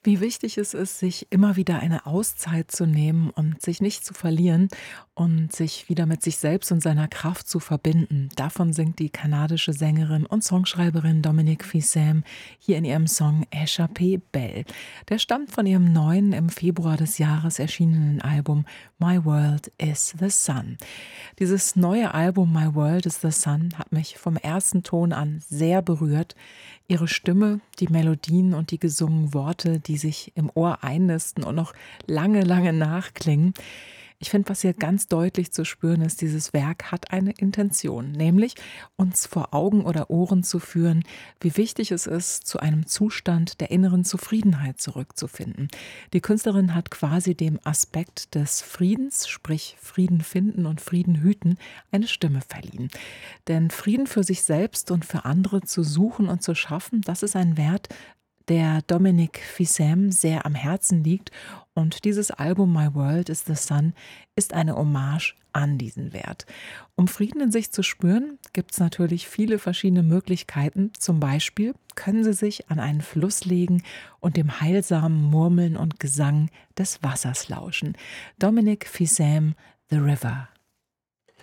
Wie wichtig es ist, sich immer wieder eine Auszeit zu nehmen und sich nicht zu verlieren und sich wieder mit sich selbst und seiner Kraft zu verbinden. Davon singt die kanadische Sängerin und Songschreiberin Dominique Fils-Aime hier in ihrem Song Échappée Belle. Der stammt von ihrem neuen, im Februar des Jahres erschienenen Album My World is the Sun. Dieses neue Album My World is the Sun hat mich vom ersten Ton an sehr berührt. Ihre Stimme, die Melodien und die gesungenen Worte, die sich im Ohr einnisten und noch lange, lange nachklingen. Ich finde, was hier ganz deutlich zu spüren ist, dieses Werk hat eine Intention, nämlich uns vor Augen oder Ohren zu führen, wie wichtig es ist, zu einem Zustand der inneren Zufriedenheit zurückzufinden. Die Künstlerin hat quasi dem Aspekt des Friedens, sprich Frieden finden und Frieden hüten, eine Stimme verliehen. Denn Frieden für sich selbst und für andere zu suchen und zu schaffen, das ist ein Wert, der Dominique Fils-Aime sehr am Herzen liegt. Und dieses Album My World is the Sun ist eine Hommage an diesen Wert. Um Frieden in sich zu spüren, gibt es natürlich viele verschiedene Möglichkeiten. Zum Beispiel können Sie sich an einen Fluss legen und dem heilsamen Murmeln und Gesang des Wassers lauschen. Dominique Fils-Aime, The River.